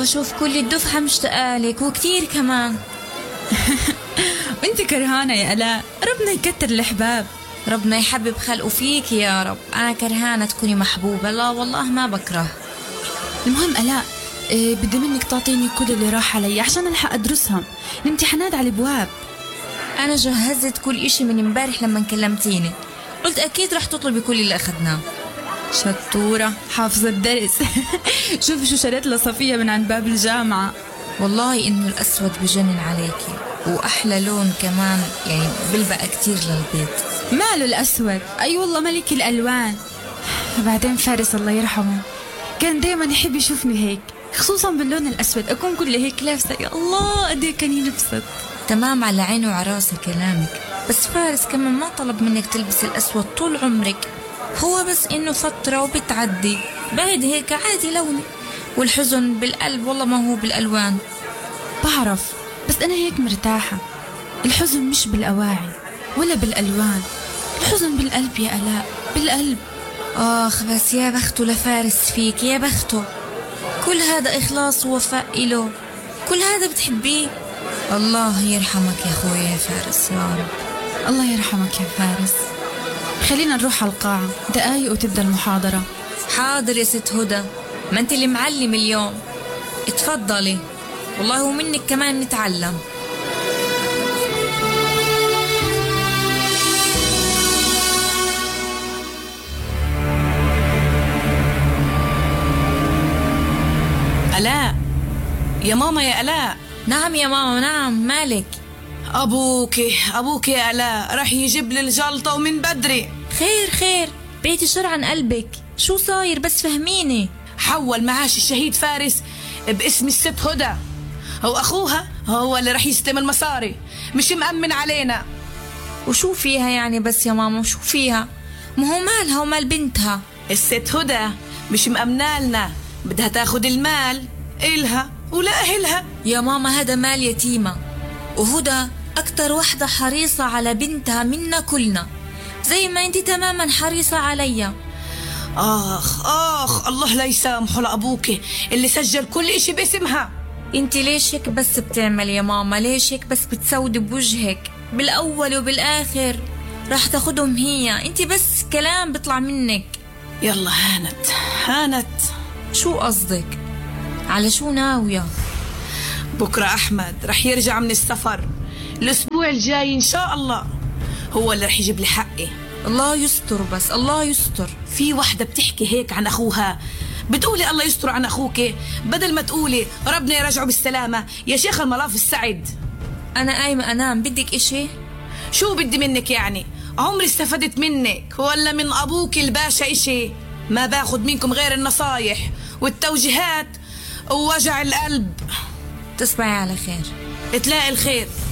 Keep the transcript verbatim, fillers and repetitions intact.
بشوف كل الدفعة مشتاقة لك وكتير كمان. وانت كرهانة يا ألاء، ربنا يكتر الأحباب. ربنا يحبب خلقه فيك يا رب. أنا كرهانة تكوني محبوبة، لا والله ما بكره. المهم ألاء، إيه بدي منك تعطيني كل اللي راح علي عشان ألحق أدرسها، الامتحانات على الابواب. أنا جهزت كل إشي من امبارح لما كلمتيني، قلت أكيد رح تطلبي كل اللي أخذناه. شطورة، حافظة الدرس. شوفي شو شريت لصفية من عند باب الجامعة. والله إنه الأسود بجنن عليكي، وأحلى لون كمان، يعني بلبق كتير للبيت. ماله الأسود؟ أي والله ملك الألوان. بعدين فارس الله يرحمه كان دايما يحب يشوفني هيك، خصوصا باللون الأسود، أكون كل هيك لابسة، يا الله قد ايه كان ينبسط. تمام، على عينه وعلى راسي كلامك، بس فارس كمان ما طلب منك تلبسي الأسود طول عمرك، هو بس إنه فترة وبتعدي، بعد هيك عادي لوني، والحزن بالقلب والله ما هو بالألوان. بعرف، بس أنا هيك مرتاحة. الحزن مش بالأواعي ولا بالألوان، الحزن بالقلب يا ألاء، بالقلب. آخ بس يا بخته لفارس فيك، يا بخته، كل هذا إخلاص ووفاء إله، كل هذا بتحبيه. الله يرحمك يا أخوي يا فارس يا رب. الله يرحمك يا فارس. خلينا نروح على القاعة، دقايق وتبدأ المحاضرة. حاضر يا ست هدى، ما أنت اللي معلم اليوم، اتفضلي، والله ومنك كمان نتعلم. ألاء يا ماما، يا ألاء. نعم يا ماما، نعم، مالك؟ أبوك أبوك يا ألاء راح يجيب لي الجلطة ومن بدري. خير خير، بيتي شر عن قلبك، شو صاير بس فهميني. حول معاش الشهيد فارس باسم الست هدى، هو أخوها هو اللي راح يستلم المصاري، مش مأمن علينا. وشو فيها يعني بس يا ماما، وشو فيها؟ ما هو مالها ومال بنتها. الست هدى مش مأمنالنا، بدها تاخد المال إلها ولا أهلها. يا ماما هذا مال يتيمة، وهدى أكتر وحدة حريصة على بنتها منا كلنا، زي ما انتي تماما حريصة عليا. آخ آخ، الله لا يسامحه لأبوك اللي سجل كل إشي باسمها. انتي ليش هيك بس بتعمل يا ماما؟ ليش هيك بس بتسودي بوجهك؟ بالأول وبالآخر راح تاخدهم هي، انتي بس كلام بيطلع منك. يلا هانت هانت. شو قصدك؟ على شو ناوية؟ بكرة أحمد رح يرجع من السفر، الأسبوع الجاي إن شاء الله هو اللي رح يجيب لي حقي. الله يستر، بس الله يستر. في وحدة بتحكي هيك عن أخوها، بتقولي الله يستر عن أخوك بدل ما تقولي ربنا يرجعه بالسلامة يا شيخ الملاف السعد. أنا قايمة أنام، بدك إشي؟ شو بدي منك يعني؟ عمري استفدت منك ولا من أبوك الباشا إشي؟ ما باخد منكم غير النصايح والتوجيهات ووجع القلب. تصبحي على خير. تلاقي الخير.